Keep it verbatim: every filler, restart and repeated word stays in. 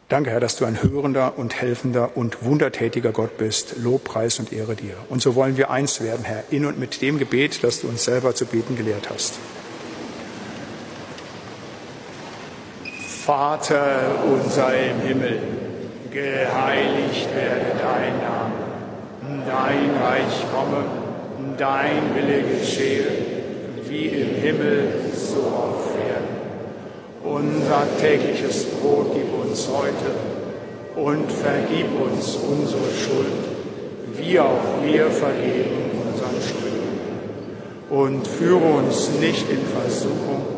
Danke, Herr, dass du ein hörender und helfender und wundertätiger Gott bist. Lob, Preis und Ehre dir. Und so wollen wir eins werden, Herr, in und mit dem Gebet, das du uns selber zu beten gelehrt hast. Vater unser im Himmel, geheiligt werde dein Name, dein Reich komme, dein Wille geschehe, wie im Himmel, so auf Erden. Unser tägliches Brot gib uns heute und vergib uns unsere Schuld, wie auch wir vergeben unseren Schuldigen. Und führe uns nicht in Versuchung,